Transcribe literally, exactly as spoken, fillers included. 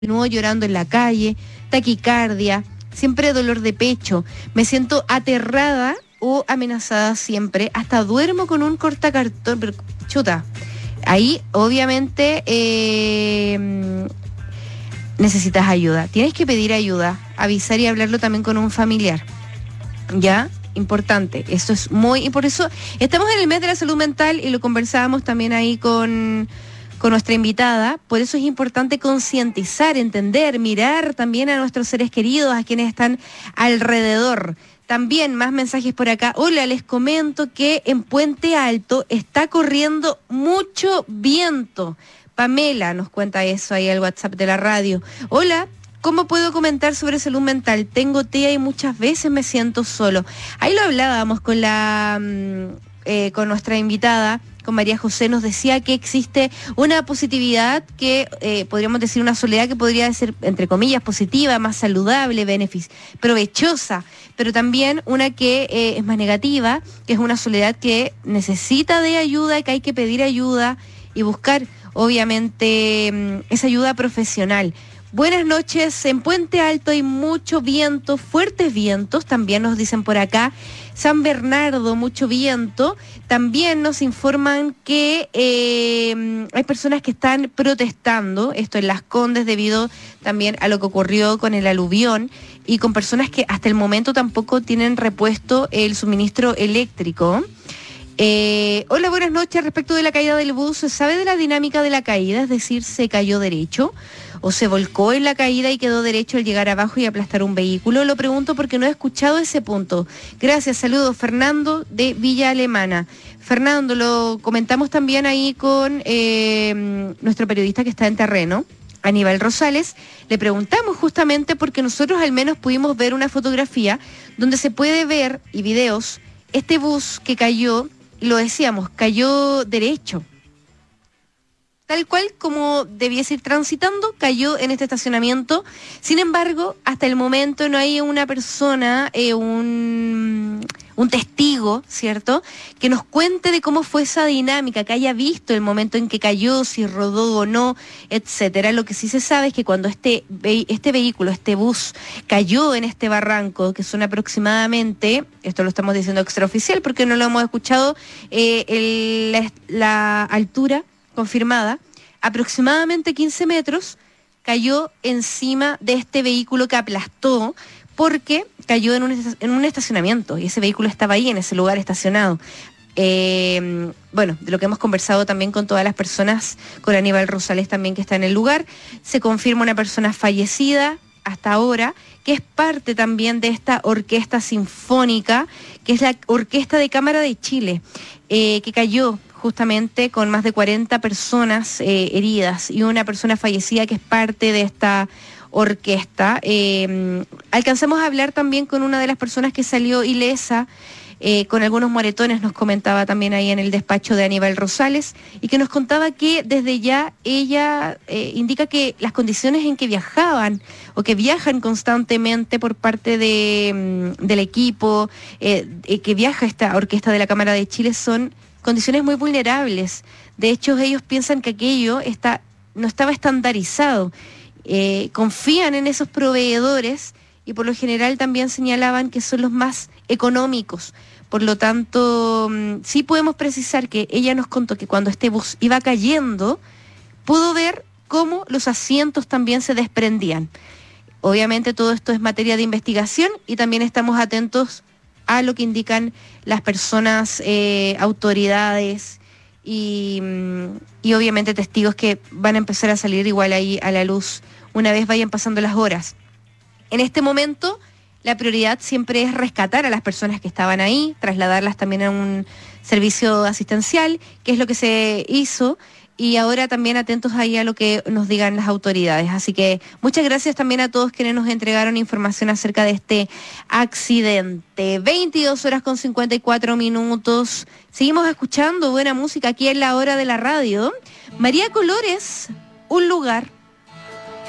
continúo llorando en la calle, taquicardia, siempre dolor de pecho, me siento aterrada o amenazada siempre, hasta duermo con un cortacartón, pero chuta, ahí obviamente eh, necesitas ayuda, tienes que pedir ayuda, avisar y hablarlo también con un familiar, ¿ya? Importante, esto es muy, y por eso estamos en el mes de la salud mental y lo conversábamos también ahí con... con nuestra invitada, por eso es importante concientizar, entender, mirar también a nuestros seres queridos, a quienes están alrededor. También más mensajes por acá. Hola, les comento que en Puente Alto está corriendo mucho viento. Pamela nos cuenta eso ahí al WhatsApp de la radio. Hola, ¿cómo puedo comentar sobre salud mental? Tengo T E A y muchas veces me siento solo. Ahí lo hablábamos con la eh, con nuestra invitada, con María José, nos decía que existe una positividad que, eh, podríamos decir una soledad que podría ser, entre comillas, positiva, más saludable, benefic- provechosa, pero también una que eh, es más negativa, que es una soledad que necesita de ayuda, que hay que pedir ayuda y buscar, obviamente, esa ayuda profesional. Buenas noches, en Puente Alto hay mucho viento, fuertes vientos, también nos dicen por acá. San Bernardo, mucho viento. También nos informan que eh, hay personas que están protestando, esto en Las Condes, debido también a lo que ocurrió con el aluvión, y con personas que hasta el momento tampoco tienen repuesto el suministro eléctrico. Eh, hola, buenas noches. Respecto de la caída del bus, ¿se sabe de la dinámica de la caída? Es decir, ¿se cayó derecho o se volcó en la caída y quedó derecho al llegar abajo y aplastar un vehículo? Lo pregunto porque no he escuchado ese punto. Gracias, saludos. Fernando de Villa Alemana. Fernando, lo comentamos también ahí con eh, nuestro periodista que está en terreno, Aníbal Rosales. Le preguntamos justamente porque nosotros al menos pudimos ver una fotografía donde se puede ver, y videos, este bus que cayó, lo decíamos, cayó derecho. Tal cual como debiese ir transitando, cayó en este estacionamiento. Sin embargo, hasta el momento no hay una persona, eh, un, un testigo, ¿cierto?, que nos cuente de cómo fue esa dinámica, que haya visto el momento en que cayó, si rodó o no, etcétera. Lo que sí se sabe es que cuando este, este vehículo, este bus, cayó en este barranco, que son aproximadamente, esto lo estamos diciendo extraoficial porque no lo hemos escuchado, eh, el, la, la altura confirmada, aproximadamente quince metros, cayó encima de este vehículo que aplastó porque cayó en un, en un estacionamiento y ese vehículo estaba ahí en ese lugar estacionado. Eh, bueno, de lo que hemos conversado también con todas las personas, con Aníbal Rosales también que está en el lugar, se confirma una persona fallecida hasta ahora, que es parte también de esta orquesta sinfónica, que es la Orquesta de Cámara de Chile, eh, que cayó justamente con más de cuarenta personas eh, heridas y una persona fallecida que es parte de esta orquesta. Eh, alcanzamos a hablar también con una de las personas que salió ilesa, eh, con algunos moretones, nos comentaba también ahí en el despacho de Aníbal Rosales, y que nos contaba que desde ya ella eh, indica que las condiciones en que viajaban o que viajan constantemente por parte de, del equipo eh, que viaja esta orquesta de la Cámara de Chile son condiciones muy vulnerables. De hecho, ellos piensan que aquello está, no estaba estandarizado. Eh, confían en esos proveedores y por lo general también señalaban que son los más económicos. Por lo tanto, sí podemos precisar que ella nos contó que cuando este bus iba cayendo, pudo ver cómo los asientos también se desprendían. Obviamente todo esto es materia de investigación y también estamos atentos a lo que indican las personas, eh, autoridades y, y obviamente testigos que van a empezar a salir igual ahí a la luz una vez vayan pasando las horas. En este momento la prioridad siempre es rescatar a las personas que estaban ahí, trasladarlas también a un servicio asistencial, que es lo que se hizo, y ahora también atentos ahí a lo que nos digan las autoridades. Así que muchas gracias también a todos quienes nos entregaron información acerca de este accidente. veintidós horas con cincuenta y cuatro minutos. Seguimos escuchando buena música aquí en la hora de la radio. María Colores, Un Lugar.